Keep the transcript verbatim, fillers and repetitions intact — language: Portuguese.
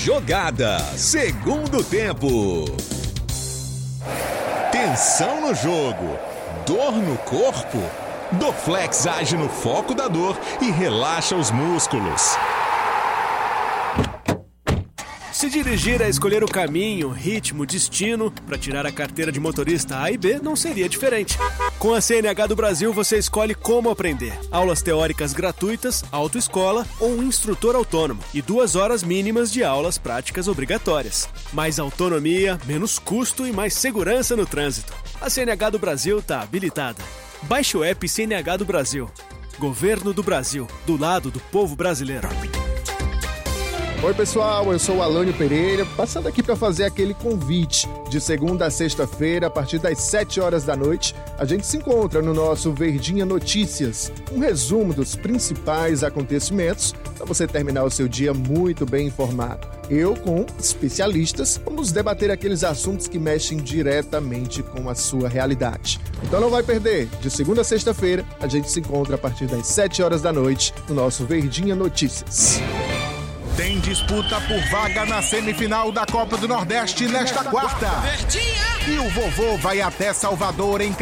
Jogada, segundo tempo. Tensão no jogo, dor no corpo. Dorflex age no foco da dor e relaxa os músculos. Se dirigir é escolher o caminho, ritmo, destino para tirar a carteira de motorista A e B não seria diferente. Com a C N H do Brasil você escolhe como aprender. Aulas teóricas gratuitas, autoescola ou um instrutor autônomo e duas horas mínimas de aulas práticas obrigatórias. Mais autonomia, menos custo e mais segurança no trânsito. A C N H do Brasil está habilitada. Baixe o app C N H do Brasil. Governo do Brasil, do lado do povo brasileiro. Oi pessoal, eu sou o Alânio Pereira, passando aqui para fazer aquele convite. De segunda a sexta-feira, a partir das sete horas da noite, a gente se encontra no nosso Verdinha Notícias, um resumo dos principais acontecimentos para você terminar o seu dia muito bem informado. Eu, com especialistas, vamos debater aqueles assuntos que mexem diretamente com a sua realidade. Então não vai perder, de segunda a sexta-feira, a gente se encontra a partir das sete horas da noite no nosso Verdinha Notícias. Tem disputa por vaga na semifinal da Copa do Nordeste nesta quarta. Verdinha! E o vovô vai até Salvador em